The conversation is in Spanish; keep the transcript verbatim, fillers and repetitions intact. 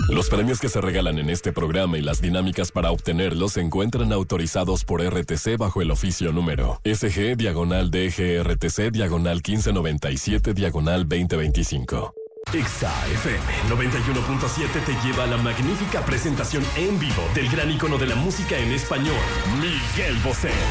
Los premios que se regalan en este programa y las dinámicas para obtenerlos se encuentran autorizados por R T C bajo el oficio número S G diagonal D G R T C diagonal quince noventa y siete diagonal veinte veinticinco. Exa F M noventa y uno punto siete te lleva a la magnífica presentación en vivo del gran ícono de la música en español, Miguel Bosé.